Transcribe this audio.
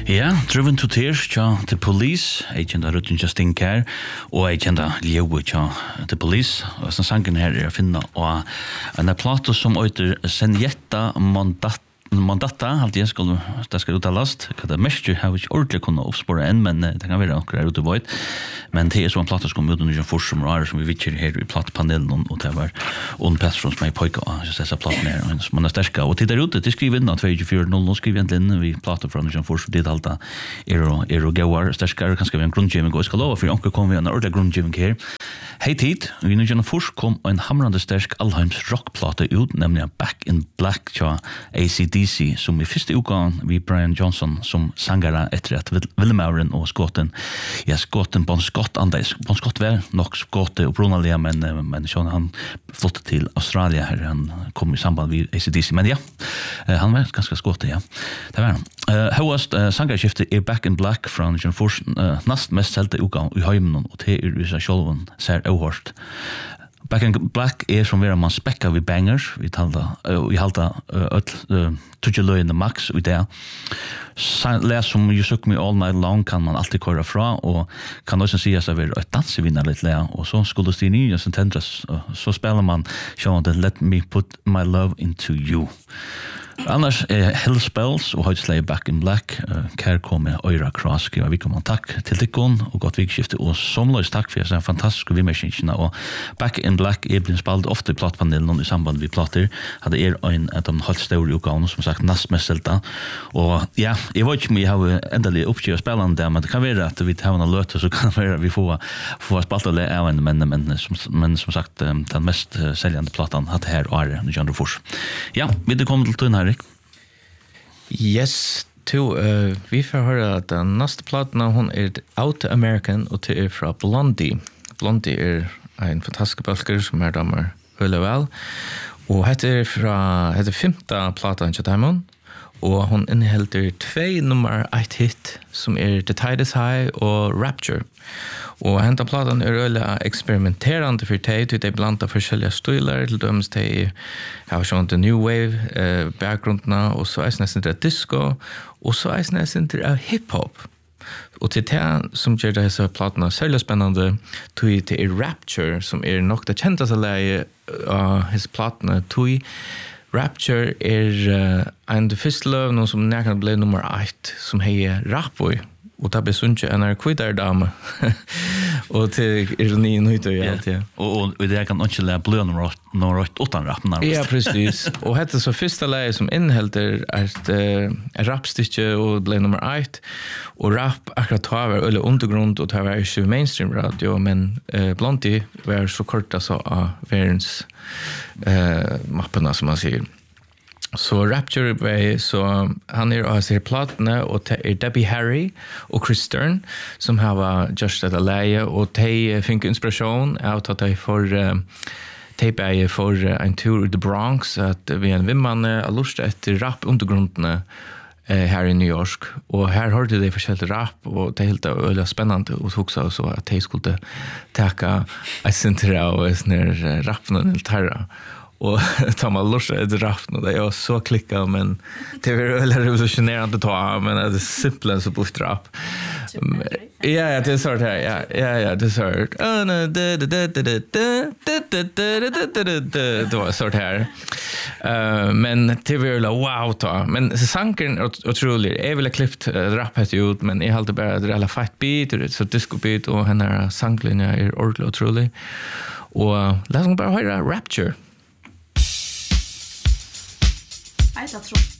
Ja, Driven to Tears, The Police, jeg kjente Rutten Justin Kerr, og jeg kjente Leo, The Police, og sånn sangen her å finne, og en plate som heter Senjetta Mandatta, alltid jeg skulle, det skal uttalast, hva det mest har vi ikke ordentlig kunnet oppspåre enn, men det kan være akkurat ute void, men det så en plate som kom ut under først som vi vittjer her i platepanelen, og det var Ond Pettersson som jeg pojka av disse platene her, som man sterska, og til der ute, de skriver inn av 2400, nå skriver jeg inn vi plater fra under først, det halta og gauar, sterskare, kanskje vi en grunngiving, og jeg skal lova, for anker kom vi en ordentlig grunngiving her. Hei tid, vi under først kom en hamrande stersk Alheims rockplate ut, nemlig Back in Black tja ACDC, som i første uken vi Brian Johnson som sangere etter at Willemauren og Skotten, Skotten Bon Scott andes, Bon Scott var nok Skotte og Brunalia, men han flyttet til Australia her, han kom i samband med ACDC, men han var ganske Skotte, det var han. Høyest sangerskiftet Back in Black fra John Fors, nast mest selte uken i Heimen, og til USA Sjolven, ser åhørst. Back in Black som vera man spekka vi bangers, vi halda tutje løyene max i det. Les som You Shook Me All Night Long kan man alltid køra fra, og kan også sies at vi et dansevinner litt le, og så skulle det nye som tendres, så spiller man sånn Let Me Put My Love Into You. Annars Hell Spells og høytslei Back in Black, kær kom med Øyra Cross, skriver vi kommer takk til tikkun, og godt vikskifte, og somløys takk for jeg fantastiske vimerskinsjene, og Back in Black blir spalt ofte i platepanelen i samband med plater, hadde en av de halvt store utgavene, som sagt, nast mest selta, og jeg vet ikke om jeg har endelig oppskjøret spillene der, men det kan være at vi tar en løte, så kan det være at vi får spalt alle av en, men som sagt, den mest seljende platen hadde her året, når John Fors. Ja, vil du komme til tunn her? Yes, vi får høre at den neste platen hun Out American, og til fra Blondie. Blondie en fantastisk bølger som damer veldig vel. Og heter femte platen til Diamond, og hun inneholder 2 nummer 1 hit, som The Tide is High og Rapture. Og henta platan øyelig eksperimenterende for teg, til de blanda forskjellige stiler, til dømes de har sånn til New Wave bakgrunnene, og så nesten til disco, og så nesten til hip-hop. Og til det som gjør disse platene særlig spennende, tog til Rapture, som nok det kjenteste leie av disse platene, tog Rapture en av de første løv, noe som nærmere ble nummer 1, som heier Rapboy, og det ble sunnet en kvidere dame, og til ironien ut og alt, Og det kan ikke lære blø noe rødt uten rappen. Ja, precis. Og dette så første leie som inneholder et rappstykke og ble nummer 1, og rapp akkurat tar var eller undergrunn, og tar var ikke mainstream radio, men Blondie var så kort altså av verdens mappene, som man sier. Så Rapture så han av sine platene, og det Debbie Harry og Chris Stern som har just dette leie, og de fikk inspirasjon av at de får en tur i The Bronx, at vi en vimmanne har lyst etter rapp undergrunnene her i New York, og her hørte de forskjellige rapp, og det helt veldig spennende å huske så at de skulle takke en sintere og en rappene til terra. Og tar man lust etter rappen, og det så klikket, men det veldig revolusjonerende å ta, men det simpelt så bort rapp. Ja, det sånt her, ja, det sånt. Det var sånt her. Men det veldig wow ta. Men sanken utrolig. Jeg ville klippt rappet ut, men jeg halte bare det veldig fett beat, så disco beat, og henne sanklinja ordentlig utrolig. Og la oss bare høre Rapture. Ej, jag tror